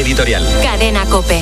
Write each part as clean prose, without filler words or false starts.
editorial. Cadena COPE.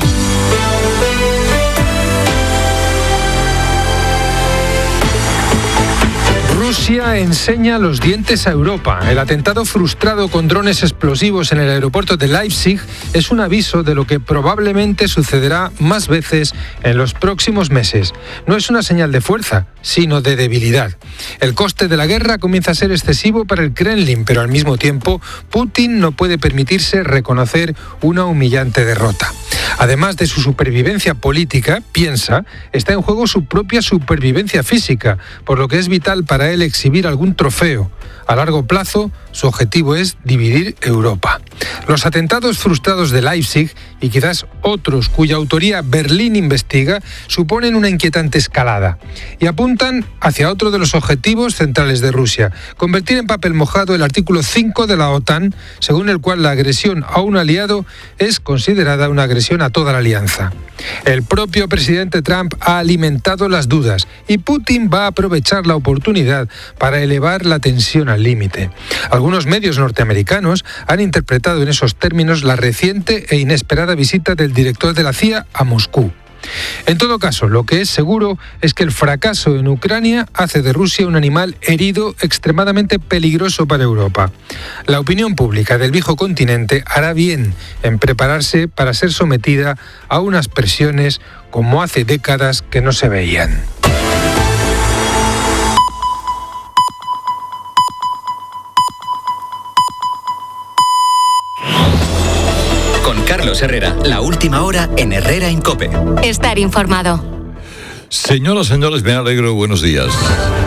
Rusia enseña los dientes a Europa. El atentado frustrado con drones explosivos en el aeropuerto de Leipzig es un aviso de lo que probablemente sucederá más veces en los próximos meses. No es una señal de fuerza, sino de debilidad. El coste de la guerra comienza a ser excesivo para el Kremlin, pero al mismo tiempo Putin no puede permitirse reconocer una humillante derrota. Además de su supervivencia política, piensa, está en juego su propia supervivencia física, por lo que es vital para él exhibir algún trofeo. A largo plazo, su objetivo es dividir Europa. Los atentados frustrados de Leipzig y quizás otros cuya autoría Berlín investiga suponen una inquietante escalada y apuntan hacia otro de los objetivos centrales de Rusia, convertir en papel mojado el artículo 5 de la OTAN, según el cual la agresión a un aliado es considerada una agresión a toda la alianza. El propio presidente Trump ha alimentado las dudas y Putin va a aprovechar la oportunidad para elevar la tensión al límite. Algunos medios norteamericanos han interpretado en esos términos la reciente e inesperada visita del director de la CIA a Moscú. En todo caso, lo que es seguro es que el fracaso en Ucrania hace de Rusia un animal herido extremadamente peligroso para Europa. La opinión pública del viejo continente hará bien en prepararse para ser sometida a unas presiones como hace décadas que no se veían. Con Carlos Herrera, la última hora en Herrera en COPE. Estar informado. Señoras, señores, me alegro, buenos días.